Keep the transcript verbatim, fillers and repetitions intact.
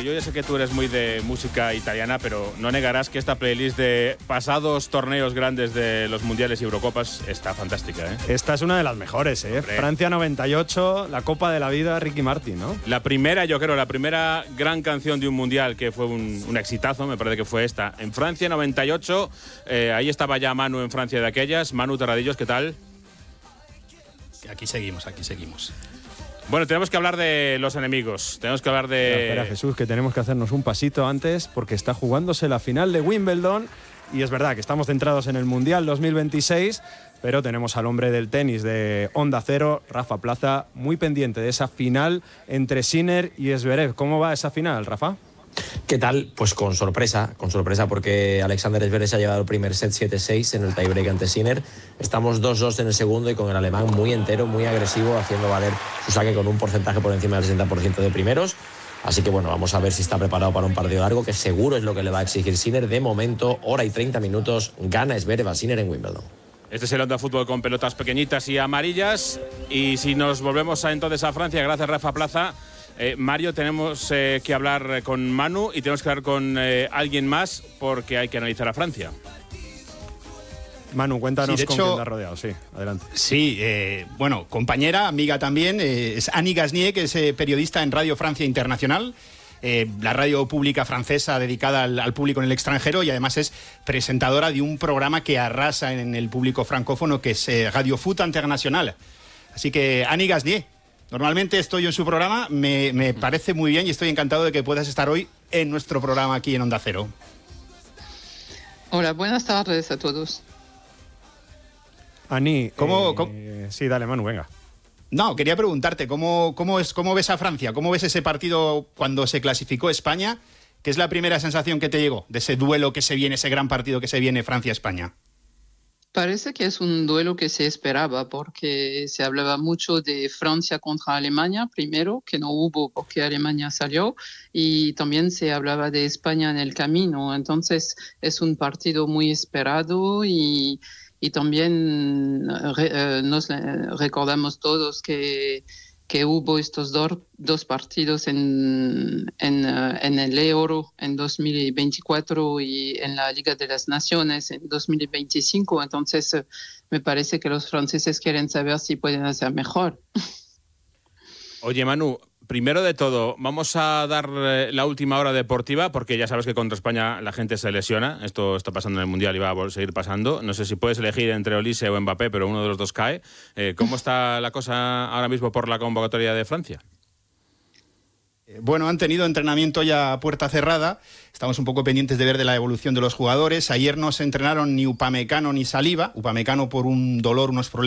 yo ya sé que tú eres muy de música italiana, pero no negarás que esta playlist de pasados torneos grandes de los mundiales y Eurocopas está fantástica, ¿eh? Esta es una de las mejores, ¿eh? Hombre. Francia noventa y ocho, la Copa de la Vida, Ricky Martin, ¿no? La primera, yo creo, la primera gran canción de un mundial que fue un, un exitazo, me parece que fue esta. En Francia noventa y ocho, eh, ahí estaba ya Manu en Francia de aquellas. Manu Terradillos, ¿qué tal? Aquí seguimos, aquí seguimos. Bueno, tenemos que hablar de los enemigos. Tenemos que hablar de... Espera, espera, Jesús, que tenemos que hacernos un pasito antes porque está jugándose la final de Wimbledon y es verdad que estamos centrados en el Mundial dos mil veintiséis, pero tenemos al hombre del tenis de Onda Cero, Rafa Plaza, muy pendiente de esa final entre Sinner y Zverev. ¿Cómo va esa final, Rafa? ¿Qué tal? Pues con sorpresa, con sorpresa porque Alexander Zverev se ha llevado el primer set siete seis en el tiebreak ante Sinner. Estamos dos dos en el segundo y con el alemán muy entero, muy agresivo, haciendo valer su saque con un porcentaje por encima del sesenta por ciento de primeros. Así que bueno, vamos a ver si está preparado para un partido largo, que seguro es lo que le va a exigir Sinner. De momento, hora y treinta minutos, gana Zverev a Sinner en Wimbledon. Este es el Onda Fútbol con pelotas pequeñitas y amarillas. Y si nos volvemos a, entonces a Francia, gracias Rafa Plaza. Eh, Mario, tenemos eh, que hablar con Manu y tenemos que hablar con eh, alguien más porque hay que analizar a Francia. Manu, cuéntanos Sí, de con hecho, quién te has rodeado. Sí, adelante. Sí, eh, bueno, compañera, amiga también, eh, es Annie Gasnier, que es eh, periodista en Radio Francia Internacional, eh, la radio pública francesa dedicada al, al público en el extranjero, y además es presentadora de un programa que arrasa en el público francófono, que es eh, Radio Foot Internacional. Así que, Annie Gasnier, normalmente estoy en su programa, me, me parece muy bien y estoy encantado de que puedas estar hoy en nuestro programa aquí en Onda Cero. Hola, buenas tardes a todos. Ani, ¿Cómo, eh, cómo? Sí, dale, Manu, venga. No, quería preguntarte, ¿cómo, cómo, es, ¿cómo ves a Francia? ¿Cómo ves ese partido cuando se clasificó España? ¿Qué es la primera sensación que te llegó de ese duelo que se viene, ese gran partido que se viene Francia-España? Parece que es un duelo que se esperaba porque se hablaba mucho de Francia contra Alemania primero, que no hubo porque Alemania salió, y también se hablaba de España en el camino. Entonces es un partido muy esperado y, y también re, eh, nos recordamos todos que, que hubo estos do, dos partidos en, en, uh, en el Euro en dos mil veinticuatro y en la Liga de las Naciones en dos mil veinticinco. Entonces, uh, me parece que los franceses quieren saber si pueden hacer mejor. Oye, Manu, primero de todo, vamos a dar la última hora deportiva, porque ya sabes que contra España la gente se lesiona. Esto está pasando en el Mundial y va a seguir pasando. No sé si puedes elegir entre Olise o Mbappé, pero uno de los dos cae. Eh, ¿Cómo está la cosa ahora mismo por la convocatoria de Francia? Bueno, han tenido entrenamiento ya a puerta cerrada. Estamos un poco pendientes de ver de la evolución de los jugadores. Ayer no se entrenaron ni Upamecano ni Saliba. Upamecano por un dolor, unos problemas